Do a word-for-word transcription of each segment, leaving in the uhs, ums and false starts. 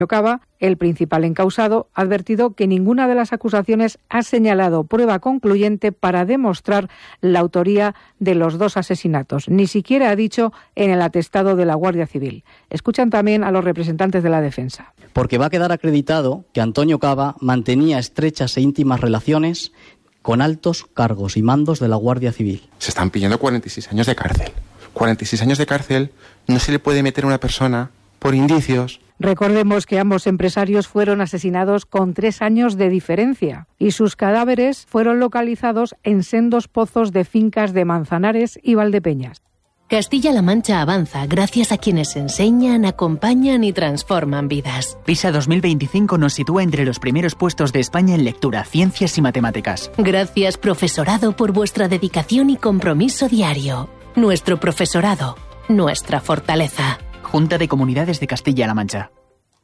Cava, el principal encausado, ha advertido que ninguna de las acusaciones ha señalado prueba concluyente para demostrar la autoría de los dos asesinatos. Ni siquiera ha dicho en el atestado de la Guardia Civil. Escuchan también a los representantes de la defensa. Porque va a quedar acreditado que Antonio Cava mantenía estrechas e íntimas relaciones con altos cargos y mandos de la Guardia Civil. Se están pidiendo cuarenta y seis años de cárcel. cuarenta y seis años de cárcel no se le puede meter a una persona por indicios. Recordemos que ambos empresarios fueron asesinados con tres años de diferencia y sus cadáveres fueron localizados en sendos pozos de fincas de Manzanares y Valdepeñas. Castilla-La Mancha avanza gracias a quienes enseñan, acompañan y transforman vidas. PISA dos mil veinticinco nos sitúa entre los primeros puestos de España en lectura, ciencias y matemáticas. Gracias, profesorado, por vuestra dedicación y compromiso diario. Nuestro profesorado, nuestra fortaleza. Junta de Comunidades de Castilla-La Mancha.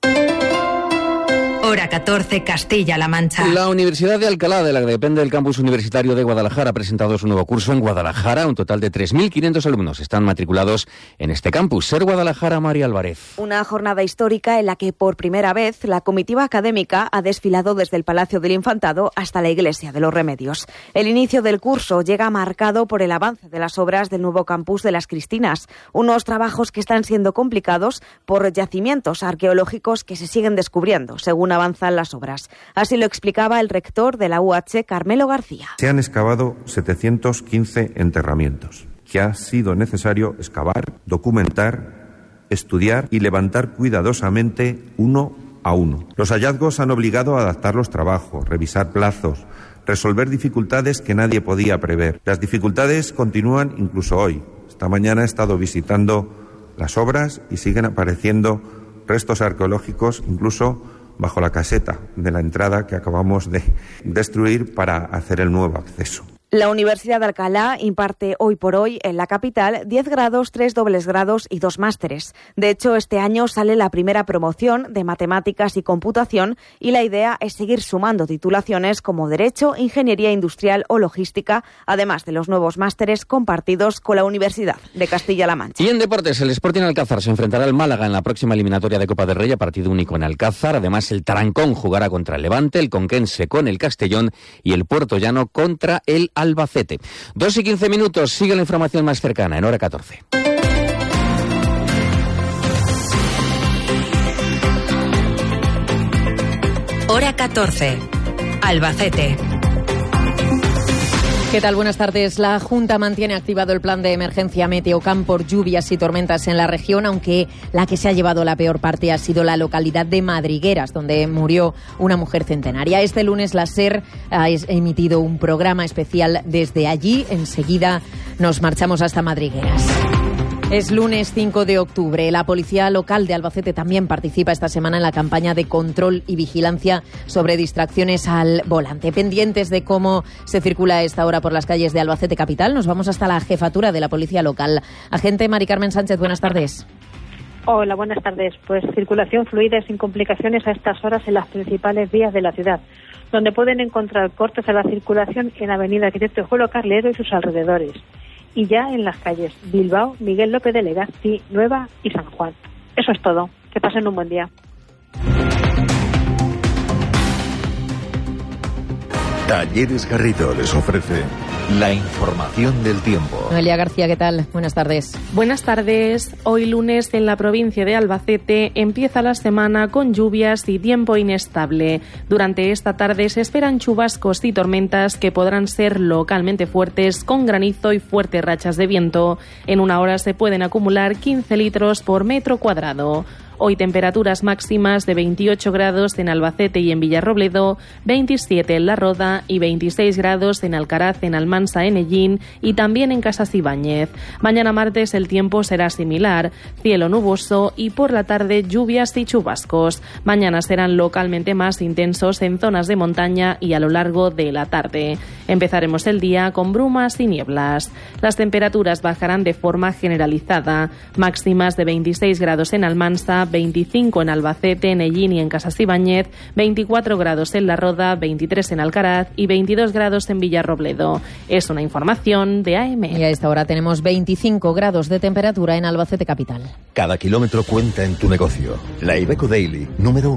Hora catorce, Castilla-La Mancha. La Universidad de Alcalá, de la que depende del campus universitario de Guadalajara, ha presentado su nuevo curso en Guadalajara. Un total de tres mil quinientos alumnos están matriculados en este campus. Ser Guadalajara, María Álvarez. Una jornada histórica en la que por primera vez la comitiva académica ha desfilado desde el Palacio del Infantado hasta la Iglesia de los Remedios. El inicio del curso llega marcado por el avance de las obras del nuevo campus de las Cristinas, unos trabajos que están siendo complicados por yacimientos arqueológicos que se siguen descubriendo, según avanzan las obras. Así lo explicaba el rector de la U H, Carmelo García. Se han excavado setecientos quince enterramientos, que ha sido necesario excavar, documentar, estudiar y levantar cuidadosamente uno a uno. Los hallazgos han obligado a adaptar los trabajos, revisar plazos, resolver dificultades que nadie podía prever. Las dificultades continúan incluso hoy. Esta mañana he estado visitando las obras y siguen apareciendo restos arqueológicos, incluso bajo la caseta de la entrada que acabamos de destruir para hacer el nuevo acceso. La Universidad de Alcalá imparte hoy por hoy en la capital diez grados, tres dobles grados y dos másteres. De hecho, este año sale la primera promoción de Matemáticas y Computación y la idea es seguir sumando titulaciones como Derecho, Ingeniería Industrial o Logística, además de los nuevos másteres compartidos con la Universidad de Castilla-La Mancha. Y en deportes, el Sporting Alcázar se enfrentará al Málaga en la próxima eliminatoria de Copa del Rey a partido único en Alcázar. Además, el Tarancón jugará contra el Levante, el Conquense con el Castellón y el Puertollano contra el Albacete. Dos y quince minutos, sigue la información más cercana en Hora catorce. Hora catorce, Albacete. ¿Qué tal? Buenas tardes. La Junta mantiene activado el plan de emergencia Meteocam por lluvias y tormentas en la región, aunque la que se ha llevado la peor parte ha sido la localidad de Madrigueras, donde murió una mujer centenaria. Este lunes la SER ha emitido un programa especial desde allí. Enseguida nos marchamos hasta Madrigueras. Es lunes cinco de octubre. La Policía Local de Albacete también participa esta semana en la campaña de control y vigilancia sobre distracciones al volante. Pendientes de cómo se circula a esta hora por las calles de Albacete capital, nos vamos hasta la jefatura de la Policía Local. Agente Mari Carmen Sánchez, buenas tardes. Hola, buenas tardes. Pues circulación fluida y sin complicaciones a estas horas en las principales vías de la ciudad, donde pueden encontrar cortes a la circulación en Avenida Arquitecto Julio Carlero y sus alrededores. Y ya en las calles Bilbao, Miguel López de Legazpi, Nueva y San Juan. Eso es todo. Que pasen un buen día. Talleres Garrido les ofrece la información del tiempo. Noelia García, ¿qué tal? Buenas tardes. Buenas tardes. Hoy lunes en la provincia de Albacete empieza la semana con lluvias y tiempo inestable. Durante esta tarde se esperan chubascos y tormentas que podrán ser localmente fuertes, con granizo y fuertes rachas de viento. En una hora se pueden acumular quince litros por metro cuadrado. Hoy temperaturas máximas de veintiocho grados en Albacete y en Villarrobledo, veintisiete en La Roda y veintiséis grados en Alcaraz, en Almansa, en Ellín y también en Casas Ibáñez. Mañana martes el tiempo será similar, cielo nuboso y por la tarde lluvias y chubascos. Mañana serán localmente más intensos en zonas de montaña y a lo largo de la tarde. Empezaremos el día con brumas y nieblas. Las temperaturas bajarán de forma generalizada, máximas de veintiséis grados en Almansa, veinticinco en Albacete, en Ellín y en Casas Ibáñez, veinticuatro grados en La Roda, veintitrés en Alcaraz y veintidós grados en Villarrobledo. Es una información de A M. Y a esta hora tenemos veinticinco grados de temperatura en Albacete capital. Cada kilómetro cuenta en tu negocio. La Iveco Daily, número uno.